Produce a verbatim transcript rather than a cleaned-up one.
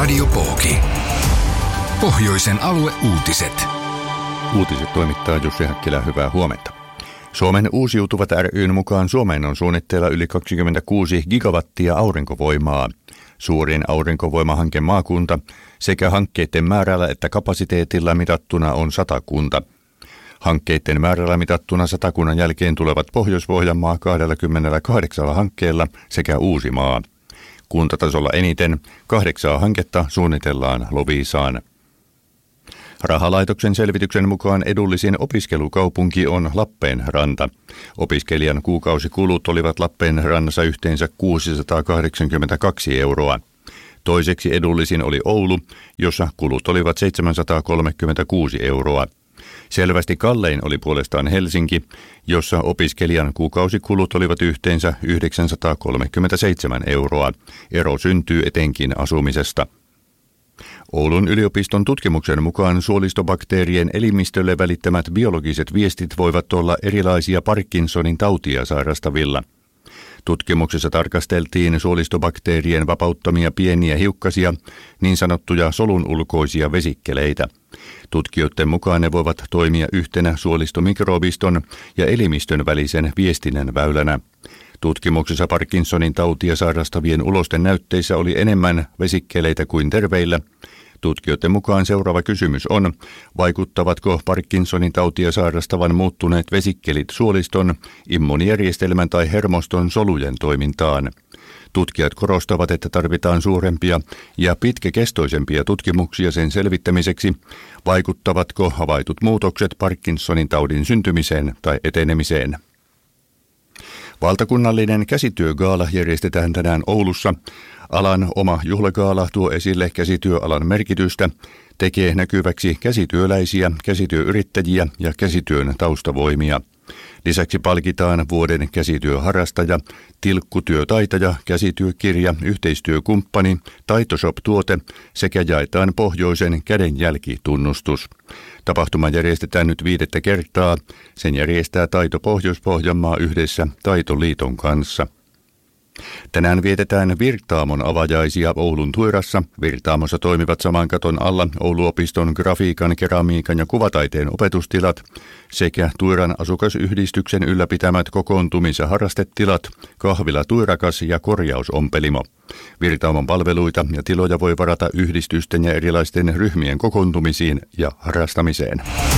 Radio Pooki. Pohjoisen alueuutiset. Uutiset toimittaa Jussi Häkkilä, hyvää huomenta. Suomen uusiutuvat ry:n mukaan Suomeen on suunnitteilla yli kaksikymmentäkuusi gigawattia aurinkovoimaa. Suurin aurinkovoimahanke maakunta sekä hankkeiden määrällä että kapasiteetilla mitattuna on Satakunta. Hankkeiden määrällä mitattuna Satakunnan jälkeen tulevat Pohjois-Pohjanmaa kaksikymmentäkahdeksan hankkeella sekä Uusimaa. Kuntatasolla eniten kahdeksaa hanketta suunnitellaan Loviisaan. Rahalaitoksen selvityksen mukaan edullisin opiskelukaupunki on Lappeenranta. Opiskelijan kuukausikulut olivat Lappeenrannassa yhteensä kuusisataakahdeksankymmentäkaksi euroa. Toiseksi edullisin oli Oulu, jossa kulut olivat seitsemänsataakolmekymmentäkuusi euroa. Selvästi kallein oli puolestaan Helsinki, jossa opiskelijan kuukausikulut olivat yhteensä yhdeksänsataakolmekymmentäseitsemän euroa. Ero syntyy etenkin asumisesta. Oulun yliopiston tutkimuksen mukaan suolistobakteerien elimistölle välittämät biologiset viestit voivat olla erilaisia Parkinsonin tautia sairastavilla. Tutkimuksessa tarkasteltiin suolistobakteerien vapauttamia pieniä hiukkasia, niin sanottuja solun ulkoisia vesikkeleitä. Tutkijoiden mukaan ne voivat toimia yhtenä suolistomikrobiston ja elimistön välisen viestinnän väylänä. Tutkimuksessa Parkinsonin tautia sairastavien ulosten näytteissä oli enemmän vesikkeleitä kuin terveillä. Tutkijoiden mukaan seuraava kysymys on, vaikuttavatko Parkinsonin tautia sairastavan muuttuneet vesikkelit suoliston, immuunijärjestelmän tai hermoston solujen toimintaan. Tutkijat korostavat, että tarvitaan suurempia ja pitkäkestoisempia tutkimuksia sen selvittämiseksi, vaikuttavatko havaitut muutokset Parkinsonin taudin syntymiseen tai etenemiseen. Valtakunnallinen käsityögaala järjestetään tänään Oulussa. Alan oma juhlagaala tuo esille käsityöalan merkitystä, tekee näkyväksi käsityöläisiä, käsityöyrittäjiä ja käsityön taustavoimia. Lisäksi palkitaan vuoden käsityöharrastaja, tilkkutyötaitaja, käsityökirja, yhteistyökumppani, Taitoshop-tuote sekä jaetaan pohjoisen kädenjälkitunnustus. Tapahtuma järjestetään nyt viidettä kertaa. Sen järjestää Taito Pohjois-Pohjanmaa yhdessä Taitoliiton kanssa. Tänään vietetään Virtaamon avajaisia Oulun Tuirassa. Virtaamossa toimivat saman katon alla Ouluopiston grafiikan, keramiikan ja kuvataiteen opetustilat sekä Tuiran asukasyhdistyksen ylläpitämät kokoontumis- ja harrastetilat, kahvila Tuirakas ja korjausompelimo. Virtaamon palveluita ja tiloja voi varata yhdistysten ja erilaisten ryhmien kokoontumisiin ja harrastamiseen.